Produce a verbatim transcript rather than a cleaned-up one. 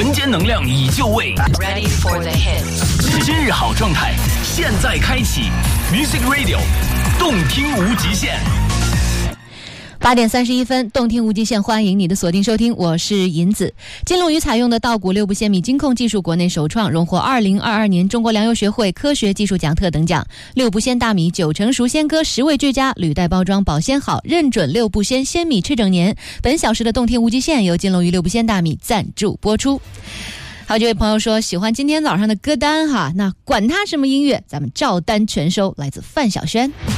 人间能量已就位 Ready for the hits 今日好状态现在开启 Music Radio 动听无极限。 八点三十一分，动听无极限，欢迎你的锁定收听，我是银子。金龙鱼采用的稻谷六不鲜米金控技术国内首创，荣获二零二二年中国粮油学会科学技术奖特等奖。六不鲜大米九成熟鲜割，十味俱佳，履带包装保鲜好，认准六不鲜鲜米吃整年。本小时的动听无极限由金龙鱼六不鲜大米赞助播出。还有这位朋友说喜欢今天早上的歌单哈，那管他什么音乐，咱们照单全收，来自范晓萱。